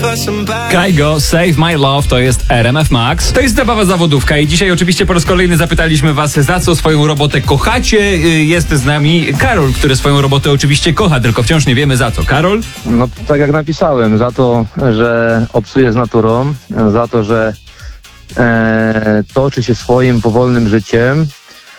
Kygo, Save My Love, to jest RMF Max. To jest zabawa zawodówka i dzisiaj oczywiście po raz kolejny zapytaliśmy was, za co swoją robotę kochacie. Jest z nami Karol, który swoją robotę oczywiście kocha, tylko wciąż nie wiemy za co. Karol? No tak jak napisałem, za to, że obcuje z naturą, za to, że toczy się swoim powolnym życiem.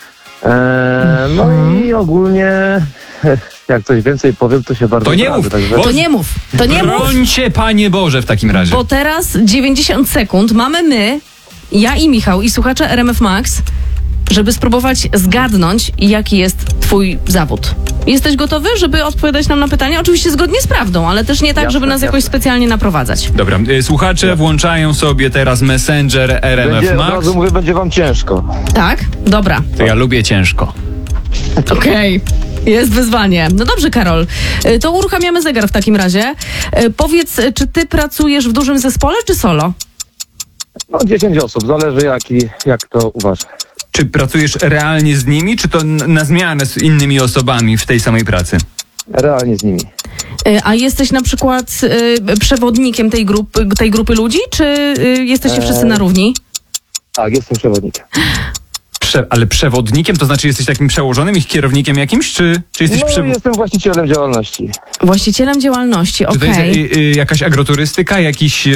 No i ogólnie, jak coś więcej powiem, to się bardzo To nie mów, także... To nie mów, to nie mów, Brońcie, Panie Boże, w takim razie. bo teraz 90 sekund mamy my, ja i Michał i słuchacze RMF Max, żeby spróbować zgadnąć, jaki jest twój zawód. Jesteś gotowy, żeby odpowiadać nam na pytania? Oczywiście zgodnie z prawdą, ale też nie tak, Jasne, żeby nas jakoś jasne. specjalnie naprowadzać. Dobra, słuchacze włączają sobie teraz Messenger RMF Od Max. razu mówię, będzie wam ciężko. Tak? Dobra. To ja lubię ciężko. Okej. Jest wyzwanie. No dobrze, Karol. To uruchamiamy zegar w takim razie. Powiedz, czy ty pracujesz w dużym zespole, czy solo? No 10 osób, zależy jak to uważasz. Czy pracujesz realnie z nimi, czy to na zmianę z innymi osobami w tej samej pracy? Realnie z nimi. A jesteś na przykład przewodnikiem tej grupy ludzi, czy jesteście wszyscy na równi? Tak, jestem przewodnikiem. Ale przewodnikiem, to znaczy jesteś takim przełożonym ich kierownikiem jakimś, czy jesteś No jestem właścicielem działalności. Właścicielem działalności, Czy to okej. jest jakaś agroturystyka, jakiś...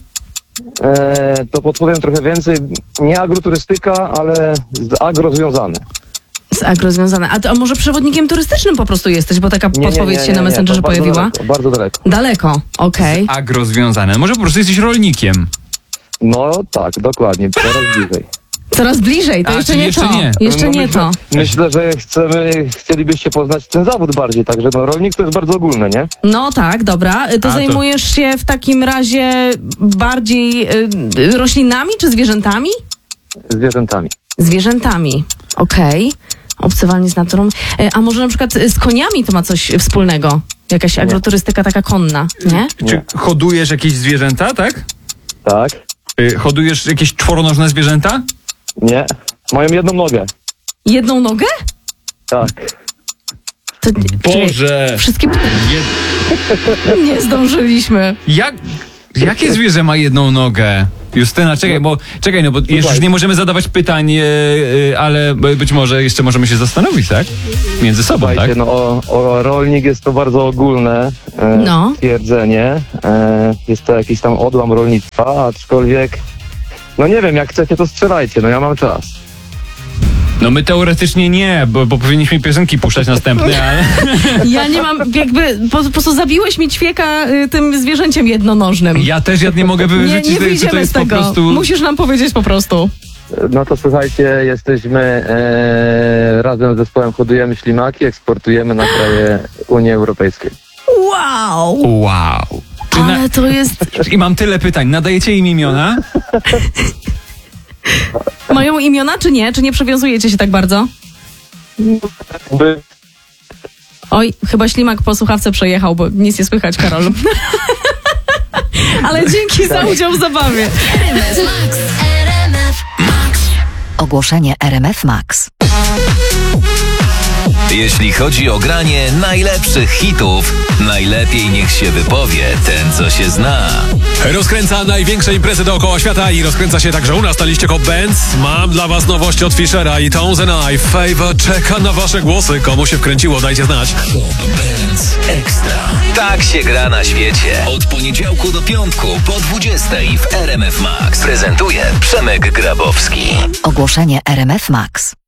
To podpowiem trochę więcej. Nie agroturystyka, ale z agro związane. Z agro związane. A może przewodnikiem turystycznym po prostu jesteś, bo taka podpowiedź się na Messengerze to bardzo pojawiła? Daleko, bardzo daleko. Daleko, okej. agro związane. Może po prostu jesteś rolnikiem. No tak, dokładnie, coraz bliżej. Coraz bliżej, to A, jeszcze czyli nie jeszcze to. nie. Jeszcze nie to. Myślę, że chcielibyście poznać ten zawód bardziej, także no rolnik to jest bardzo ogólne, nie? No tak, dobra. To zajmujesz się w takim razie bardziej roślinami czy zwierzętami? Zwierzętami. Zwierzętami, okej. Obcowanie z naturą. A może na przykład z koniami to ma coś wspólnego? Jakaś agroturystyka taka konna, nie? Czy hodujesz jakieś zwierzęta, tak? Tak? Hodujesz jakieś czworonożne zwierzęta? Nie. Mają jedną nogę. Jedną nogę? Tak. To, Boże! Wszystkie... Nie zdążyliśmy. Jakie zwierzę ma jedną nogę? Justyna, czekaj, bo już nie możemy zadawać pytań, ale być może jeszcze możemy się zastanowić, tak? Między sobą, Słuchajcie, tak? no rolnik jest to bardzo ogólne No. stwierdzenie. Jest to jakiś tam odłam rolnictwa, aczkolwiek no nie wiem, jak chcecie to strzelajcie, no ja mam czas. No my teoretycznie nie, bo powinniśmy piosenki puszczać następne, ale... Ja nie mam, jakby, po prostu zabiłeś mi ćwieka tym zwierzęciem jednonożnym. Ja też nie mogę Nie wyrzucić, czy to wyjdziemy jest z tego. po prostu... Musisz nam powiedzieć po prostu. No to słuchajcie, jesteśmy razem z zespołem hodujemy ślimaki, eksportujemy na kraje Unii Europejskiej. Wow! Wow. Ale to jest... I mam tyle pytań. Nadajecie im imiona? Mają imiona, czy nie? Czy nie przywiązujecie się tak bardzo? Oj, chyba ślimak po słuchawce przejechał, bo nic nie słychać, Karol. Ale dzięki za udział w zabawie. Ogłoszenie RMF Max. Jeśli chodzi o granie najlepszych hitów, najlepiej niech się wypowie ten, co się zna. Rozkręca największe imprezy dookoła świata i rozkręca się także u nas na liście Hot Bands. Mam dla was nowości od Fischera i Tones and I. Favor czeka na wasze głosy. Komu się wkręciło, dajcie znać. Hot Bands Extra. Tak się gra na świecie. Od poniedziałku do piątku po 20:00 w RMF Max. Prezentuje Przemek Grabowski. Ogłoszenie RMF Max.